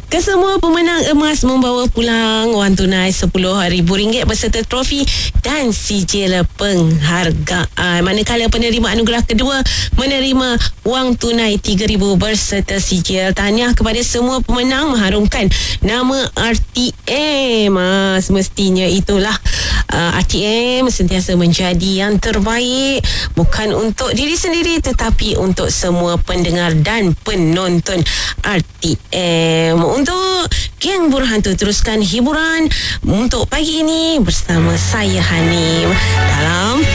Kesemua pemenang emas membawa pulang wang tunai RM10,000 beserta trofi dan sijil penghargaan. Manakala penerima anugerah kedua menerima wang tunai RM3,000 berserta sijil tahniah kepada semua pemenang mengharumkan nama RTM. Semestinya itulah RTM sentiasa menjadi yang terbaik, bukan untuk diri sendiri tetapi untuk semua pendengar dan penonton RTM. Untuk Geng Berhantu, teruskan hiburan untuk pagi ini bersama saya Hanim dalam